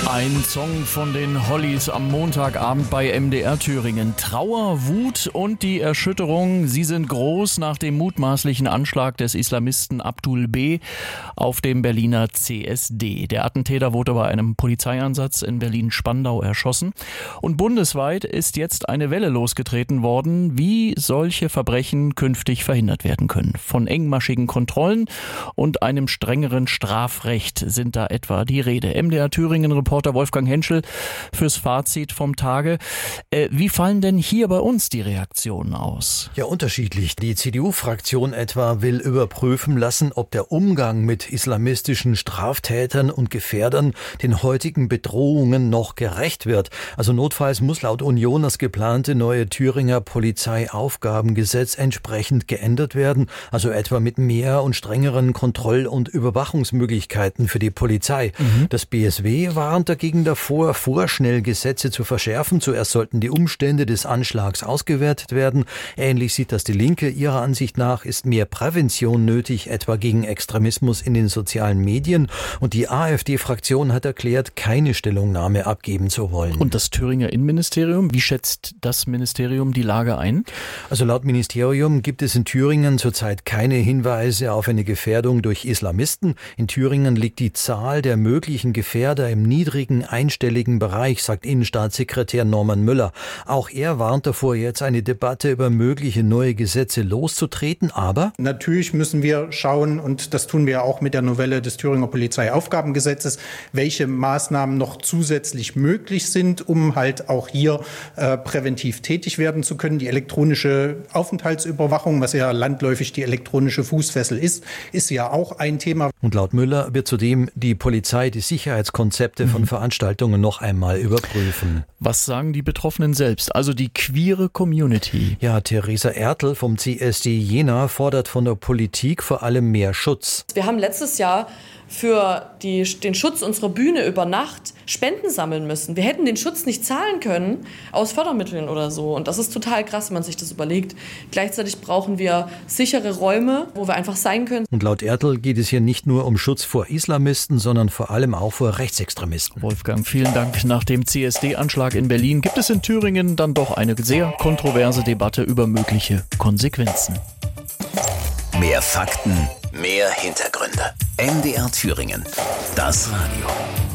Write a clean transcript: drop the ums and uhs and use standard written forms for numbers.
Ein Song von den Hollies am Montagabend bei MDR Thüringen. Trauer, Wut und die Erschütterung, sie sind groß nach dem mutmaßlichen Anschlag des Islamisten Abdul B. auf dem Berliner CSD. Der Attentäter wurde bei einem Polizeieinsatz in Berlin-Spandau erschossen. Und bundesweit ist jetzt eine Welle losgetreten worden, wie solche Verbrechen künftig verhindert werden können. Von engmaschigen Kontrollen und einem strengeren Strafrecht sind da etwa die Rede. MDR Thüringen-Reporter Wolfgang Henschel fürs Fazit vom Tage. Wie fallen denn hier bei uns die Reaktionen aus? Ja, unterschiedlich. Die CDU-Fraktion etwa will überprüfen lassen, ob der Umgang mit islamistischen Straftätern und Gefährdern den heutigen Bedrohungen noch gerecht wird. Also notfalls muss laut Union das geplante neue Thüringer Polizeiaufgabengesetz entsprechend geändert werden. Also etwa mit mehr und strengeren Kontroll- und Überwachungsmöglichkeiten für die Polizei. Das BSW warnt dagegen davor, vorschnell Gesetze zu verschärfen. Zuerst sollten die Umstände des Anschlags ausgewertet werden. Ähnlich sieht das die Linke. Ihrer Ansicht nach ist mehr Prävention nötig, etwa gegen Extremismus in den sozialen Medien. Und die AfD-Fraktion hat erklärt, keine Stellungnahme abgeben zu wollen. Und das Thüringer Innenministerium, wie schätzt das Ministerium die Lage ein? Also laut Ministerium gibt es in Thüringen zurzeit keine Hinweise auf eine Gefährdung durch Islamisten. In Thüringen liegt die Zahl der möglichen Gefährder im niedrigen einstelligen Bereich, sagt Innenstaatssekretär Norman Müller. Auch er warnt davor, jetzt eine Debatte über mögliche neue Gesetze loszutreten, aber natürlich müssen wir schauen, und das tun wir ja auch mit der Novelle des Thüringer Polizeiaufgabengesetzes, welche Maßnahmen noch zusätzlich möglich sind, um halt auch hier präventiv tätig werden zu können. Die elektronische Aufenthaltsüberwachung, was ja landläufig die elektronische Fußfessel ist ja auch ein Thema. Und laut Müller wird zudem die Polizei die Sicherheitskonzepte von Veranstaltungen noch einmal überprüfen. Was sagen die Betroffenen selbst, also die queere Community? Ja, Theresa Ertl vom CSD Jena fordert von der Politik vor allem mehr Schutz. Wir haben letztes Jahr für den Schutz unserer Bühne über Nacht Spenden sammeln müssen. Wir hätten den Schutz nicht zahlen können aus Fördermitteln oder so. Und das ist total krass, wenn man sich das überlegt. Gleichzeitig brauchen wir sichere Räume, wo wir einfach sein können. Und laut Ertl geht es hier nicht nur um Schutz vor Islamisten, sondern vor allem auch vor Rechtsextremisten. Wolfgang, vielen Dank. Nach dem CSD-Anschlag in Berlin gibt es in Thüringen dann doch eine sehr kontroverse Debatte über mögliche Konsequenzen. Mehr Fakten, mehr Hintergründe. MDR Thüringen. Das Radio.